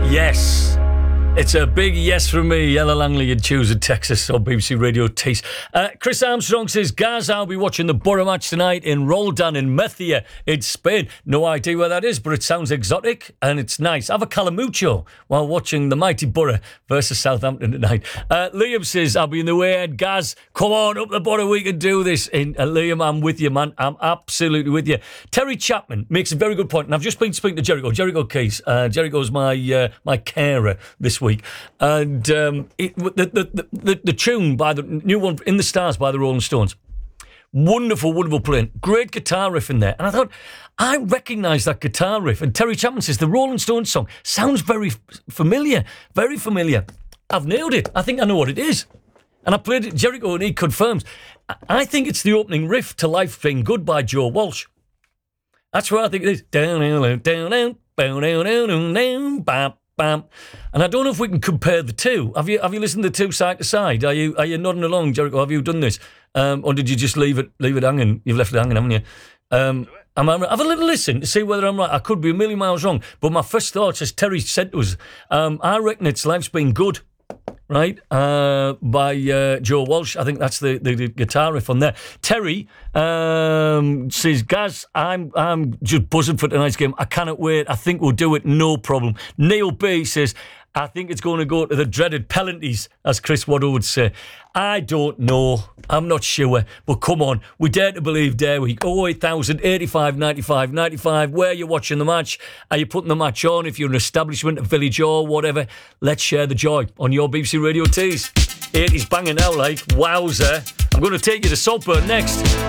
Yes. It's a big yes from me, Ella Langley in Tuesday, Texas, on BBC Radio Tees. Chris Armstrong says, Gaz, I'll be watching the Borough match tonight in Roldan in Murcia in Spain. No idea where that is, but it sounds exotic and it's nice. Have a calamucho while watching the mighty Borough versus Southampton tonight. Liam says, I'll be in the way ahead. Gaz, come on, up the Borough, we can do this. Liam, I'm with you, man. I'm absolutely with you. Terry Chapman makes a very good point, and I've just been speaking to Jericho Case. Jericho's my carer this week, and the tune by the new one, In the Stars by the Rolling Stones, wonderful playing, great guitar riff in there, and I thought I recognise that guitar riff, and Terry Chapman says the Rolling Stones song sounds very familiar. I've nailed it. I think I know what it is, and I played it, Jericho, and he confirms. I think it's the opening riff to Life's Been Good by Joe Walsh. That's where I think it is. And I don't know if we can compare the two. Have you listened to the two side to side? Are you nodding along, Jericho? Have you done this, or did you just leave it hanging? You've left it hanging, haven't you? Have a little listen to see whether I'm right. I could be a million miles wrong, but my first thoughts, as Terry said to us, I reckon it's Life's Been Good, right? By Joe Walsh. I think that's the guitar riff on there. Terry says, Gaz, I'm just buzzing for tonight's game. I cannot wait. I think we'll do it, no problem. Neil B says, I think it's going to go to the dreaded penalties, as Chris Waddle would say. I don't know. I'm not sure. But come on, we dare to believe, dare we? 08000 85 95 95. Where are you watching the match? Are you putting the match on? If you're an establishment, a village or whatever, let's share the joy on your BBC Radio Tees. 80's banging out like, wowzer. I'm going to take you to Saltburn next.